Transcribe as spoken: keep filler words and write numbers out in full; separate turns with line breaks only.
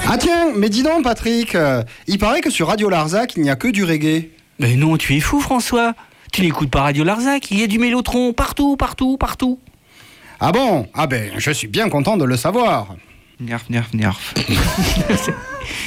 Ah tiens, mais dis donc Patrick, euh, il paraît que sur Radio Larzac, il n'y a que du reggae.
Mais non, tu es fou François. Tu n'écoutes pas Radio Larzac, il y a du mélotron partout, partout, partout.
Ah bon? Ah ben, je suis bien content de le savoir.
Nerf, nerf, nerf.